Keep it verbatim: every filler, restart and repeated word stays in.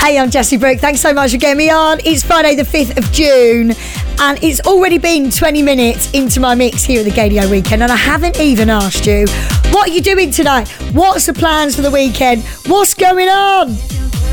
Hey, I'm Jessie Brooke. Thanks so much for getting me on. It's Friday the fifth of June and it's already been twenty minutes into my mix here at the Gaydio Weekend and I haven't even asked you, what are you doing tonight? What's the plans for the weekend? What's going on?